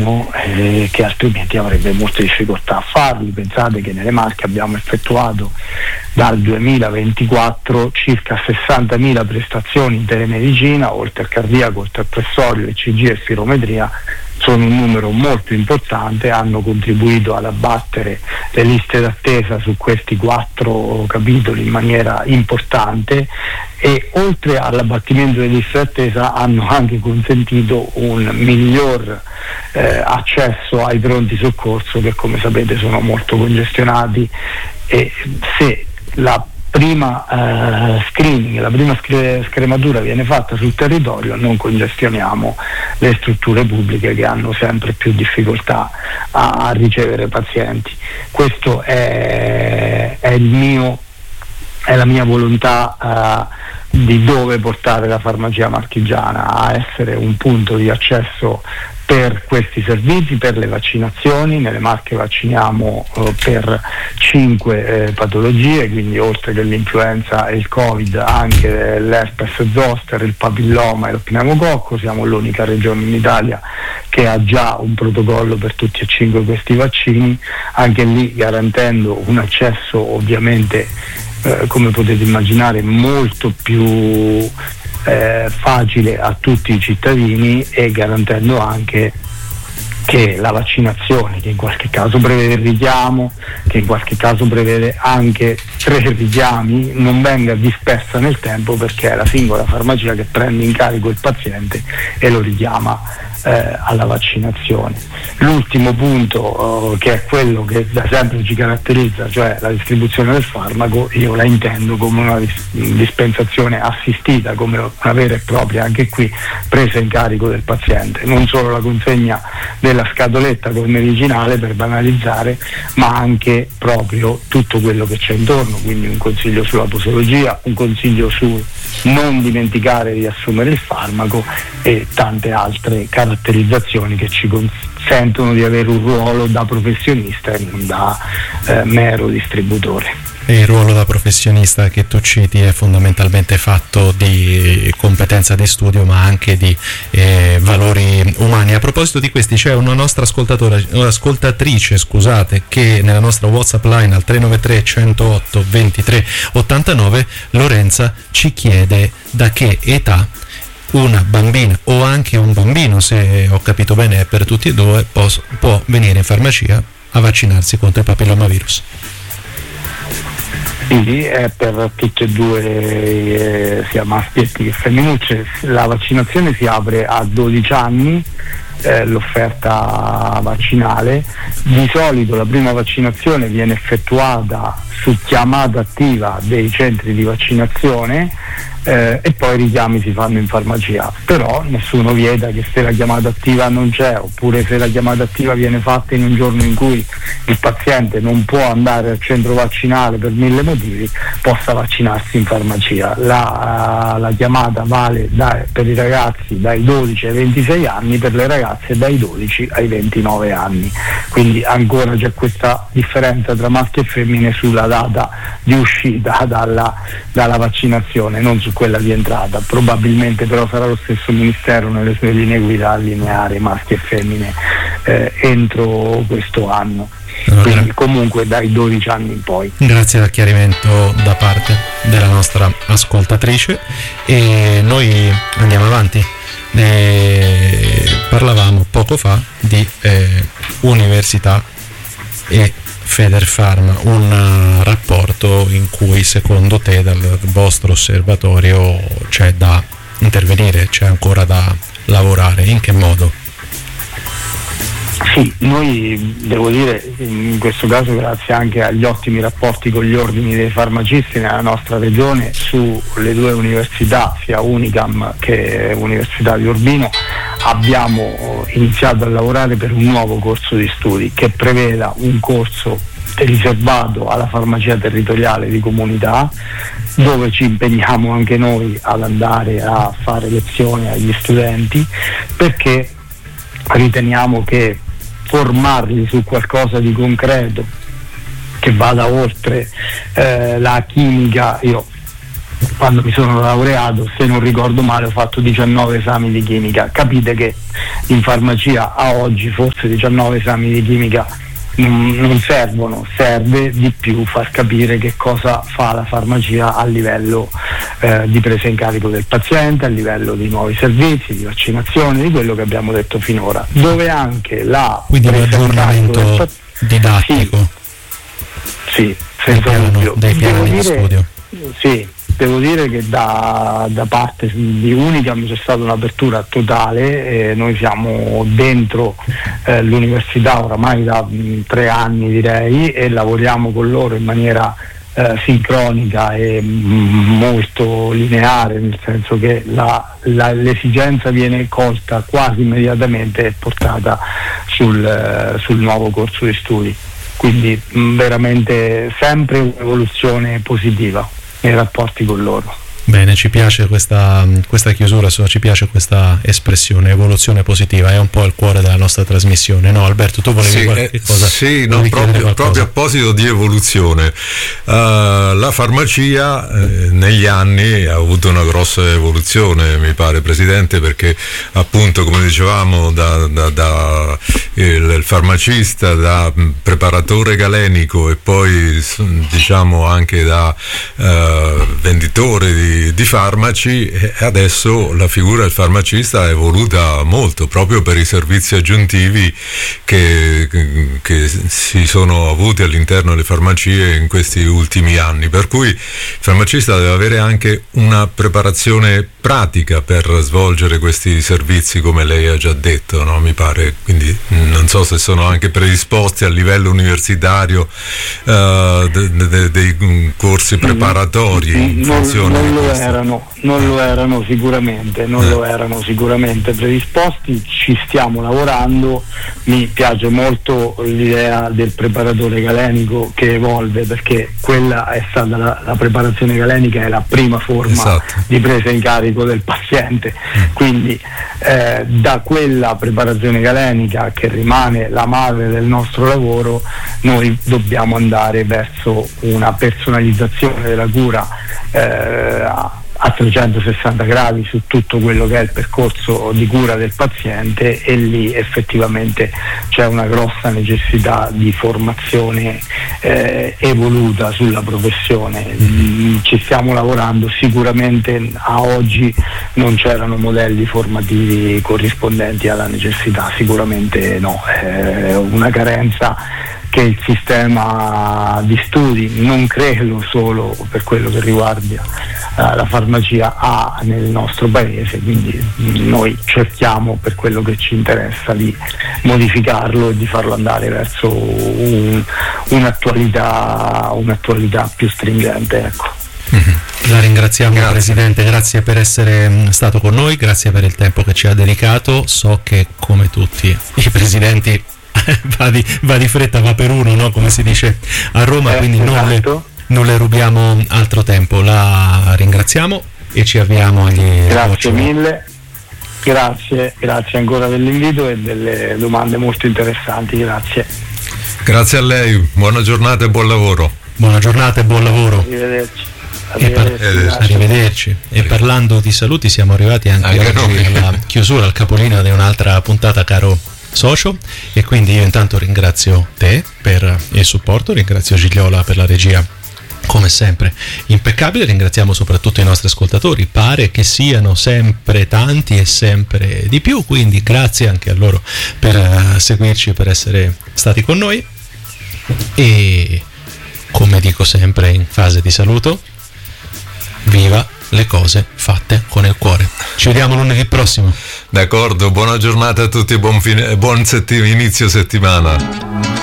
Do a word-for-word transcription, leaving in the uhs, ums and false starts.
qualcuno eh, che altrimenti avrebbe molte difficoltà a farli. Pensate che nelle Marche abbiamo effettuato dal duemilaventiquattro circa sessantamila prestazioni in telemedicina, oltre al cardiaco, oltre al pressorio, E C G e spirometria. Sono un numero molto importante, hanno contribuito ad abbattere le liste d'attesa su questi quattro capitoli in maniera importante, e oltre all'abbattimento delle liste d'attesa hanno anche consentito un miglior eh, accesso ai pronti soccorso, che come sapete sono molto congestionati, e se la prima eh, screening, la prima scre- scrematura viene fatta sul territorio, non congestioniamo le strutture pubbliche che hanno sempre più difficoltà a, a ricevere pazienti. Questo è, è il mio è la mia volontà uh, di dove portare la farmacia marchigiana, a essere un punto di accesso per questi servizi, per le vaccinazioni. Nelle Marche vacciniamo uh, per cinque eh, patologie, quindi oltre che l'influenza e il Covid anche l'herpes zoster, il papilloma e lo pneumococco. Siamo l'unica regione in Italia che ha già un protocollo per tutti e cinque questi vaccini, anche lì garantendo un accesso ovviamente eh, come potete immaginare molto più Eh, facile a tutti i cittadini, e garantendo anche che la vaccinazione, che in qualche caso prevede il richiamo, che in qualche caso prevede anche tre richiami, non venga dispersa nel tempo, perché è la singola farmacia che prende in carico il paziente e lo richiama eh, alla vaccinazione. L'ultimo punto eh, che è quello che da sempre ci caratterizza, cioè la distribuzione del farmaco, io la intendo come una dis- dispensazione assistita, come una vera e propria, anche qui, presa in carico del paziente, non solo la consegna della scatoletta col medicinale, per banalizzare, ma anche proprio tutto quello che c'è intorno, quindi un consiglio sulla posologia, un consiglio su non dimenticare di assumere il farmaco e tante altre caratterizzazioni che ci consentono di avere un ruolo da professionista e non da eh, mero distributore. E il ruolo da professionista che tu citi è fondamentalmente fatto di competenza di studio, ma anche di eh, valori umani. A proposito di questi, c'è una nostra ascoltatore, ascoltatrice scusate, che nella nostra WhatsApp line al tre nove tre, centootto, ventitré ottantanove, Lorenza, ci chiede da che età una bambina o anche un bambino, se ho capito bene per tutti e due, può, può venire in farmacia a vaccinarsi contro il papillomavirus. Sì, è per tutte e due, eh, sia maschietti che femminucce. La vaccinazione si apre a dodici anni, eh, l'offerta vaccinale. Di solito la prima vaccinazione viene effettuata su chiamata attiva dei centri di vaccinazione, eh, e poi i richiami si fanno in farmacia, però nessuno vieta che se la chiamata attiva non c'è, oppure se la chiamata attiva viene fatta in un giorno in cui il paziente non può andare al centro vaccinale per mille motivi, possa vaccinarsi in farmacia. La, la chiamata vale da, per i ragazzi dai dodici ai ventisei anni, per le ragazze dai dodici ai ventinove anni, quindi ancora c'è questa differenza tra maschi e femmine sulla data di uscita dalla, dalla vaccinazione, non su quella di entrata. Probabilmente però sarà lo stesso Ministero nelle sue linee guida a lineare maschi e femmine eh, entro questo anno. Quindi comunque dai dodici anni in poi. Grazie al chiarimento da parte della nostra ascoltatrice, e noi andiamo avanti. Ne parlavamo poco fa di eh, università e Federfarm, un rapporto in cui secondo te dal vostro osservatorio c'è da intervenire, c'è ancora da lavorare, in che modo? Sì, noi devo dire in questo caso grazie anche agli ottimi rapporti con gli ordini dei farmacisti nella nostra regione, sulle due università, sia Unicam che Università di Urbino, abbiamo iniziato a lavorare per un nuovo corso di studi che preveda un corso riservato alla farmacia territoriale di comunità, dove ci impegniamo anche noi ad andare a fare lezioni agli studenti, perché riteniamo che formarli su qualcosa di concreto che vada oltre eh, la chimica. Io quando mi sono laureato, se non ricordo male, ho fatto diciannove esami di chimica. Capite che in farmacia a oggi forse diciannove esami di chimica non servono, serve di più far capire che cosa fa la farmacia a livello eh, di presa in carico del paziente, a livello di nuovi servizi, di vaccinazione, di quello che abbiamo detto finora, dove anche la quindi un aggiornamento del... didattico sì, sì, senza dubbio. Dei piani di studio. Sì, devo dire che da, da parte di Unicam c'è stata un'apertura totale, eh, noi siamo dentro eh, l'università oramai da mh, tre anni direi, e lavoriamo con loro in maniera eh, sincronica e mh, molto lineare, nel senso che la, la, l'esigenza viene colta quasi immediatamente e portata sul, eh, sul nuovo corso di studi, quindi mh, veramente sempre un'evoluzione positiva nei rapporti con loro. Bene, ci piace questa, questa chiusura, ci piace questa espressione, evoluzione positiva, è un po' il cuore della nostra trasmissione, no Alberto? Tu volevi sì, qualche cosa? Sì, no, proprio, proprio a proposito di evoluzione, uh, la farmacia eh, negli anni ha avuto una grossa evoluzione, mi pare, Presidente, perché appunto, come dicevamo, da, da, da il, il farmacista, da preparatore galenico e poi diciamo anche da uh, venditore di di farmaci, e adesso la figura del farmacista è evoluta molto proprio per i servizi aggiuntivi che, che si sono avuti all'interno delle farmacie in questi ultimi anni, per cui il farmacista deve avere anche una preparazione pratica per svolgere questi servizi, come lei ha già detto, no? Mi pare, quindi non so se sono anche predisposti a livello universitario uh, de, de, de, dei corsi preparatori in funzione di Lo erano, non lo erano sicuramente, non eh. lo erano sicuramente predisposti, ci stiamo lavorando. Mi piace molto l'idea del preparatore galenico che evolve, perché quella è stata la, la preparazione galenica è la prima forma esatto. di presa in carico del paziente, mm. quindi eh, da quella preparazione galenica, che rimane la madre del nostro lavoro, noi dobbiamo andare verso una personalizzazione della cura eh, a trecentosessanta gradi su tutto quello che è il percorso di cura del paziente, e lì effettivamente c'è una grossa necessità di formazione eh, evoluta sulla professione. Mm, ci stiamo lavorando, sicuramente a oggi non c'erano modelli formativi corrispondenti alla necessità, sicuramente no, è una carenza che il sistema di studi, non credo solo per quello che riguarda uh, la farmacia, ha nel nostro paese, quindi noi cerchiamo, per quello che ci interessa, di modificarlo e di farlo andare verso un, un'attualità, un'attualità più stringente, ecco. Mm-hmm. La ringraziamo, grazie. Presidente, grazie per essere stato con noi, grazie per il tempo che ci ha dedicato. So che, come tutti i presidenti, va, di, va di fretta, va per uno, no? Come si dice a Roma, eh, quindi esatto. non, le, non le rubiamo altro tempo. La ringraziamo e ci avviamo agli grazie mille, grazie, grazie ancora dell'invito e delle domande molto interessanti. Grazie. Grazie a lei, buona giornata e buon lavoro. Buona giornata e buon lavoro. Arrivederci. E par- arrivederci. arrivederci. E parlando di saluti, siamo arrivati anche, anche oggi alla chiusura, al capolinea di un'altra puntata, caro socio, e quindi io intanto ringrazio te per il supporto, ringrazio Gigliola per la regia come sempre impeccabile, ringraziamo soprattutto i nostri ascoltatori, pare che siano sempre tanti e sempre di più, quindi grazie anche a loro per uh, seguirci e per essere stati con noi. E come dico sempre in fase di saluto, viva le cose fatte con il cuore. Ci vediamo lunedì prossimo. D'accordo, buona giornata a tutti e buon, fine, buon setti- inizio settimana.